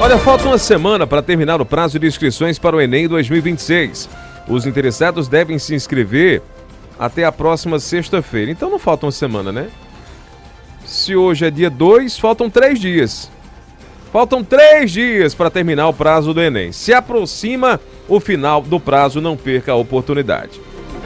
Olha, falta uma semana para terminar o prazo de inscrições para o Enem 2026. Os interessados devem se inscrever até a próxima sexta-feira. Então não falta uma semana, né? Se hoje é dia 2, faltam 3 dias. Faltam 3 dias para terminar o prazo do Enem. Se aproxima o final do prazo, não perca a oportunidade.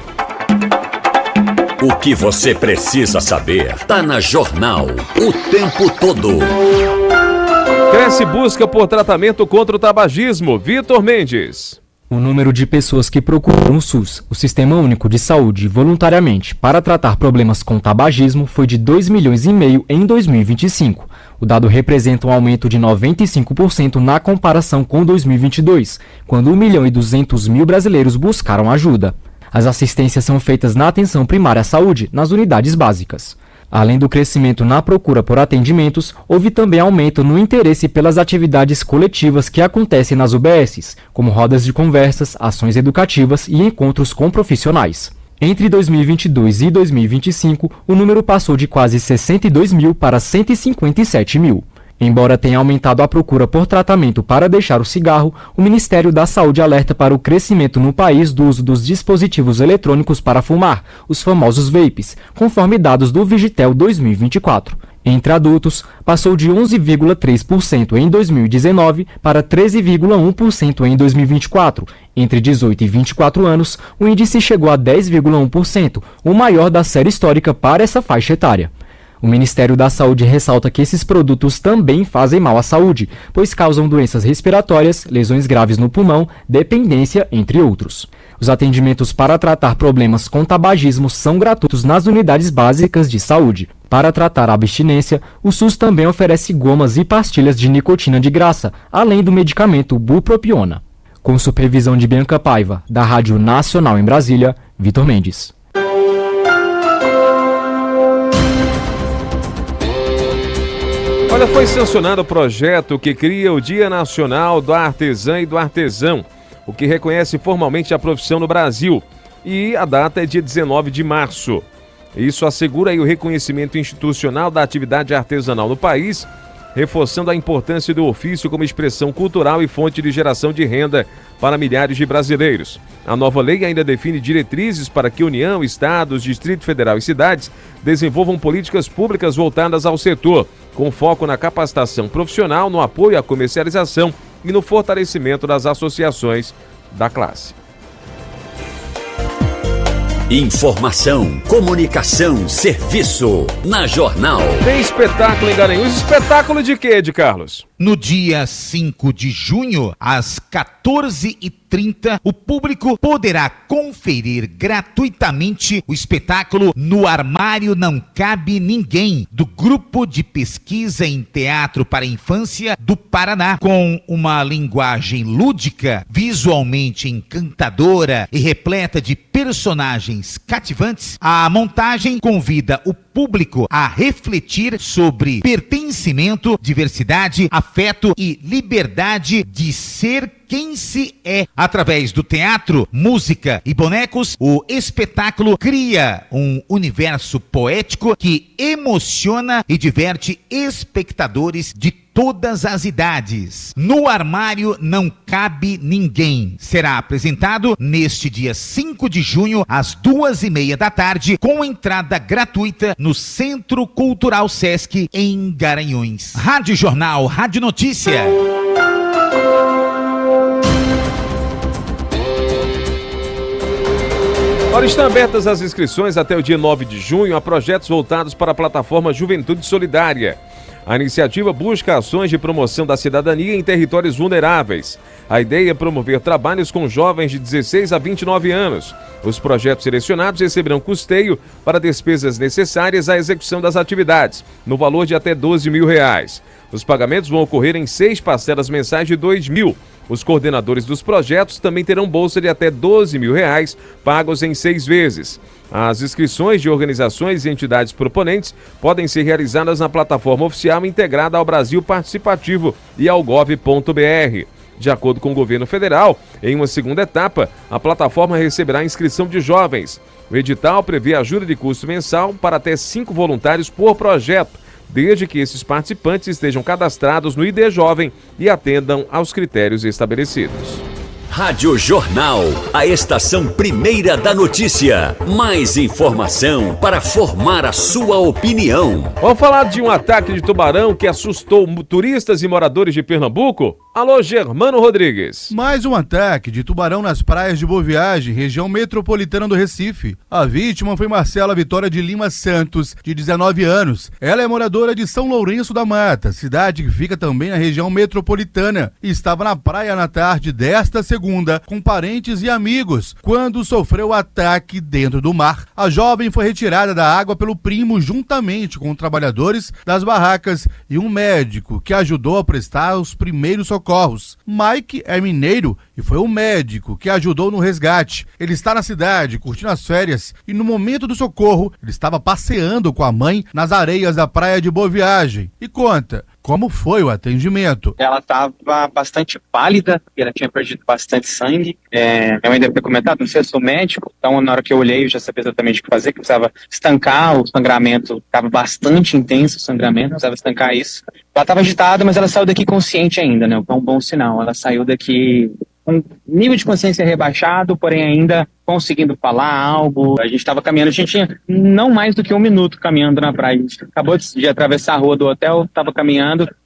O que você precisa saber está na Jornal o tempo todo. Cresce busca por tratamento contra o tabagismo. Vitor Mendes. O número de pessoas que procuram o SUS, o Sistema Único de Saúde, voluntariamente para tratar problemas com tabagismo foi de 2,5 milhões em 2025. O dado representa um aumento de 95% na comparação com 2022, quando 1.200.000 brasileiros buscaram ajuda. As assistências são feitas na atenção primária à saúde, nas unidades básicas. Além do crescimento na procura por atendimentos, houve também aumento no interesse pelas atividades coletivas que acontecem nas UBSs, como rodas de conversas, ações educativas e encontros com profissionais. Entre 2022 e 2025, o número passou de quase 62 mil para 157 mil. Embora tenha aumentado a procura por tratamento para deixar o cigarro, o Ministério da Saúde alerta para o crescimento no país do uso dos dispositivos eletrônicos para fumar, os famosos vapes, conforme dados do Vigitel 2024. Entre adultos, passou de 11,3% em 2019 para 13,1% em 2024. Entre 18 e 24 anos, o índice chegou a 10,1%, o maior da série histórica para essa faixa etária. O Ministério da Saúde ressalta que esses produtos também fazem mal à saúde, pois causam doenças respiratórias, lesões graves no pulmão, dependência, entre outros. Os atendimentos para tratar problemas com tabagismo são gratuitos nas unidades básicas de saúde. Para tratar a abstinência, o SUS também oferece gomas e pastilhas de nicotina de graça, além do medicamento bupropiona. Com supervisão de Bianca Paiva, da Rádio Nacional em Brasília, Vitor Mendes. Olha, foi sancionado o projeto que cria o Dia Nacional da Artesã e do Artesão, o que reconhece formalmente a profissão no Brasil. E a data é dia 19 de março. Isso assegura aí o reconhecimento institucional da atividade artesanal no país, reforçando a importância do ofício como expressão cultural e fonte de geração de renda para milhares de brasileiros. A nova lei ainda define diretrizes para que União, Estados, Distrito Federal e cidades desenvolvam políticas públicas voltadas ao setor, com foco na capacitação profissional, no apoio à comercialização e no fortalecimento das associações da classe. Informação, comunicação, serviço. Na Jornal. Tem espetáculo em Garanhuns. Espetáculo de quê, Ed Carlos? No dia 5 de junho, às 14h30, o público poderá conferir gratuitamente o espetáculo No Armário Não Cabe Ninguém, do Grupo de Pesquisa em Teatro para a Infância do Paraná. Com uma linguagem lúdica, visualmente encantadora e repleta de personagens cativantes, a montagem convida o público a refletir sobre pertencimento, diversidade, afeto e liberdade de ser quem se é. Através do teatro, música e bonecos, o espetáculo cria um universo poético que emociona e diverte espectadores de todas as idades. No Armário Não Cabe Ninguém será apresentado neste dia 5 de junho, às 2h30 da tarde, com entrada gratuita no Centro Cultural Sesc, em Garanhuns. Rádio Jornal, Rádio Notícia. Olha, estão abertas as inscrições até o dia 9 de junho a projetos voltados para a plataforma Juventude Solidária. A iniciativa busca ações de promoção da cidadania em territórios vulneráveis. A ideia é promover trabalhos com jovens de 16 a 29 anos. Os projetos selecionados receberão custeio para despesas necessárias à execução das atividades, no valor de até R$12 mil. Os pagamentos vão ocorrer em 6 parcelas mensais de R$2 mil. Os coordenadores dos projetos também terão bolsa de até R$12 mil, pagos em 6 vezes. As inscrições de organizações e entidades proponentes podem ser realizadas na plataforma oficial integrada ao Brasil Participativo e ao gov.br. De acordo com o governo federal, em uma segunda etapa, a plataforma receberá a inscrição de jovens. O edital prevê ajuda de custo mensal para até 5 voluntários por projeto, desde que esses participantes estejam cadastrados no ID Jovem e atendam aos critérios estabelecidos. Rádio Jornal, a estação primeira da notícia. Mais informação para formar a sua opinião. Vamos falar de um ataque de tubarão que assustou turistas e moradores de Pernambuco? Alô, Germano Rodrigues. Mais um ataque de tubarão nas praias de Boa Viagem, região metropolitana do Recife. A vítima foi Marcela Vitória de Lima Santos, de 19 anos. Ela é moradora de São Lourenço da Mata, cidade que fica também na região metropolitana. E estava na praia na tarde desta segunda, com parentes e amigos, quando sofreu o ataque dentro do mar. A jovem foi retirada da água pelo primo, juntamente com trabalhadores das barracas e um médico que ajudou a prestar os primeiros socorros. Mike é mineiro e foi o médico que ajudou no resgate. Ele está na cidade, curtindo as férias, e no momento do socorro, ele estava passeando com a mãe nas areias da praia de Boa Viagem. E conta como foi o atendimento. Ela estava bastante pálida, ela tinha perdido bastante sangue. Minha mãe deve ter comentado, não sei, eu sou médico, então na hora que eu olhei eu já sabia exatamente o que fazer, que precisava estancar o sangramento, estava bastante intenso o sangramento, precisava estancar isso. Ela estava agitada, mas ela saiu daqui consciente ainda, né? O que é um bom sinal. Ela saiu daqui com nível de consciência rebaixado, porém ainda conseguindo falar algo. A gente estava caminhando, a gente tinha não mais do que 1 minuto caminhando na praia. A gente acabou de atravessar a rua do hotel, estava caminhando